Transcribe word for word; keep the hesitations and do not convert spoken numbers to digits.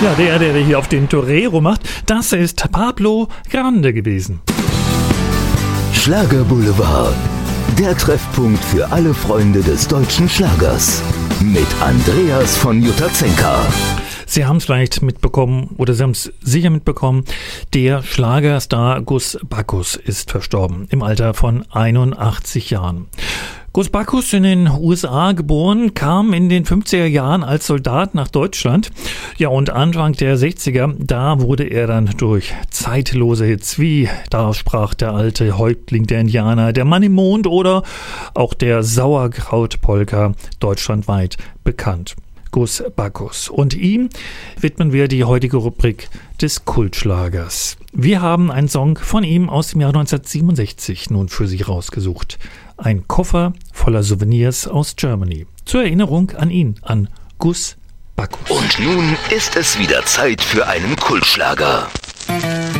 Ja, der, der hier auf den Torero macht, das ist Pablo Grande gewesen. Schlager Boulevard, der Treffpunkt für alle Freunde des deutschen Schlagers. Mit Andreas von Jutazenka. Sie haben es vielleicht mitbekommen, oder Sie haben es sicher mitbekommen, der Schlagerstar Gus Backus ist verstorben, im Alter von einundachtzig Jahren. Gus Backus, in den U S A geboren, kam in den fünfziger Jahren als Soldat nach Deutschland. Ja, und Anfang der sechziger, da wurde er dann durch zeitlose Hits wie Da sprach der alte Häuptling der Indianer, Der Mann im Mond oder auch der Sauerkraut-Polka deutschlandweit bekannt. Gus Backus. Und ihm widmen wir die heutige Rubrik des Kultschlagers. Wir haben einen Song von ihm aus dem Jahr neunzehnhundertsiebenundsechzig nun für Sie rausgesucht. Ein Koffer voller Souvenirs aus Germany. Zur Erinnerung an ihn, an Gus Backus. Und nun ist es wieder Zeit für einen Kultschlager.